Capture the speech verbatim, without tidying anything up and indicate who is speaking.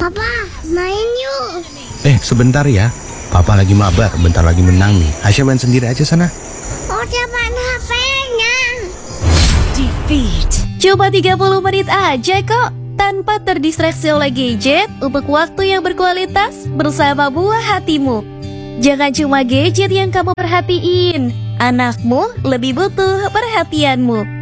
Speaker 1: Papa, main yuk.
Speaker 2: Eh, sebentar ya. Papa lagi mabar, bentar lagi menang nih. Aisyah main sendiri aja sana.
Speaker 1: Udah main H P-nya.
Speaker 3: Defeat. Cuma tiga puluh menit aja kok, tanpa terdistraksi oleh gadget, untuk waktu yang berkualitas bersama buah hatimu. Jangan cuma gadget yang kamu perhatiin, anakmu lebih butuh perhatianmu.